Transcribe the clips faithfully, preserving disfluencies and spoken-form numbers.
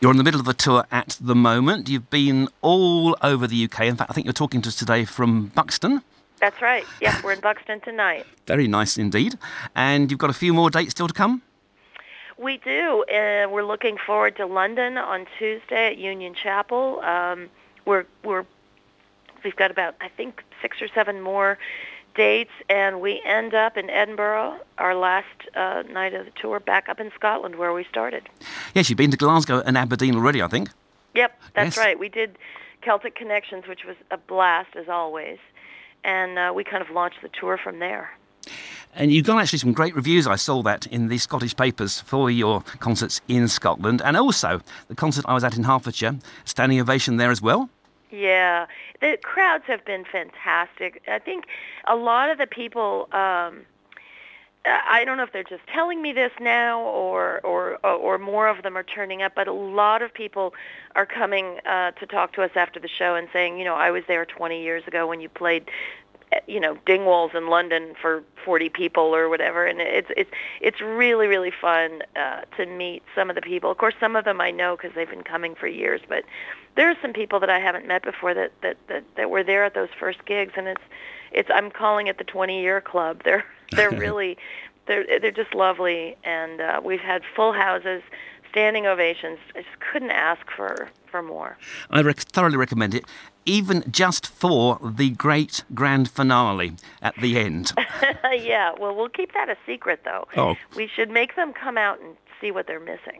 You're in the middle of a tour at the moment. You've been all over the U K. In fact, I think you're talking to us today from Buxton. That's right. Yep, we're in Buxton tonight. Very nice indeed. And you've got a few more dates still to come? We do. Uh, we're looking forward to London on Tuesday at Union Chapel. Um, we're we're we've got about I think six or seven more dates, and we end up in Edinburgh, our last uh, night of the tour, back up in Scotland where we started. Yes, you've been to Glasgow and Aberdeen already, I think. Yep, that's Yes. right. We did Celtic Connections, which was a blast as always, and uh, we kind of launched the tour from there. And you got actually some great reviews. I saw that in the Scottish papers for your concerts in Scotland, and also the concert I was at in Hertfordshire, standing ovation there as well. Yeah, the crowds have been fantastic. I think a lot of the people, um, I don't know if they're just telling me this now or, or, or more of them are turning up, but a lot of people are coming uh, to talk to us after the show and saying, you know, I was there twenty years ago when you played, you know, Dingwalls in London for forty people or whatever, and it's it's it's really really fun uh, to meet some of the people. Of course, some of them I know because they've been coming for years, but there are some people that I haven't met before that that that, that were there at those first gigs, and it's it's I'm calling it the twenty year club. They're they're really they're they're just lovely, and uh, we've had full houses, standing ovations. I just couldn't ask for for more. I rec- thoroughly recommend it, even just for the great grand finale at the end. Yeah, well, we'll keep that a secret, though. Oh. We should make them come out and see what they're missing.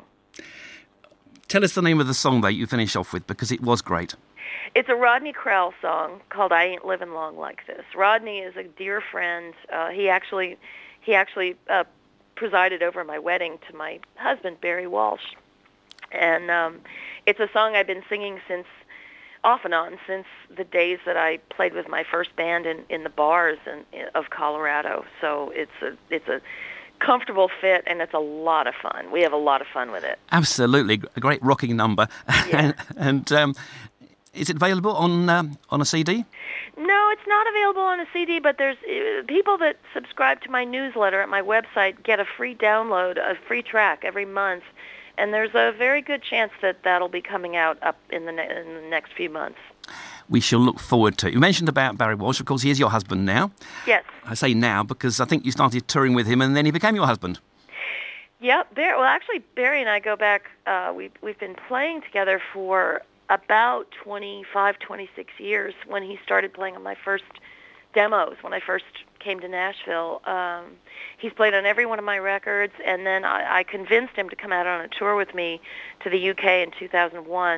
Tell us the name of the song, though, you finish off with, because it was great. It's a Rodney Crowell song called "I Ain't Living Long Like This." Rodney is a dear friend. Uh, he actually, he actually uh, presided over my wedding to my husband, Barry Walsh. And um, it's a song I've been singing since, off and on, since the days that I played with my first band in, in the bars in, in, of Colorado. So it's a it's a comfortable fit, and it's a lot of fun. We have a lot of fun with it. Absolutely, a great rocking number. Yeah. and um, is it available on um, on a C D? No, it's not available on a C D, but there's uh, people that subscribe to my newsletter at my website get a free download, a free track every month, and there's a very good chance that that'll be coming out up in the, ne- in the next few months. We shall look forward to it. You mentioned about Barry Walsh. Of course, he is your husband now. Yes. I say now because I think you started touring with him and then he became your husband. Yep. Barry, well, actually, Barry and I go back. Uh, we've we've been playing together for about twenty-five, twenty-six years. When he started playing on my first demos, when I first came to Nashville, um, he's played on every one of my records. And then I, I convinced him to come out on a tour with me to the U K in two thousand one.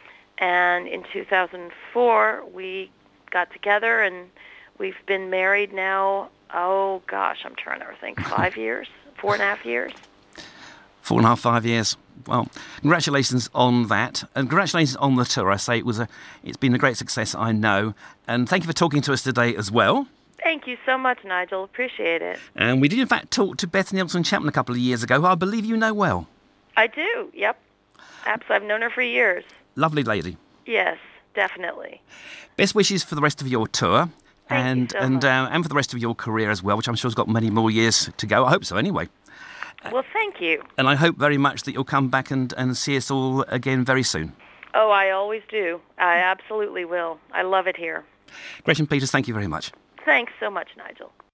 And in two thousand four, we got together, and we've been married now. Oh gosh, I'm trying to think. Five years, four and a half years. Four and a half, five years. Well, congratulations on that, and congratulations on the tour. I say it was a, it's been a great success, I know, and thank you for talking to us today as well. Thank you so much, Nigel. Appreciate it. And we did in fact talk to Beth Nielsen Chapman a couple of years ago, who I believe you know well. I do. Yep. Absolutely. I've known her for years. Lovely lady. Yes, definitely. Best wishes for the rest of your tour. Thank you and so and much. uh, and for the rest of your career as well, which I'm sure has got many more years to go. I hope so, anyway. Well, thank you. And I hope very much that you'll come back and, and see us all again very soon. Oh, I always do. I absolutely will. I love it here. Gretchen Peters, thank you very much. Thanks so much, Nigel.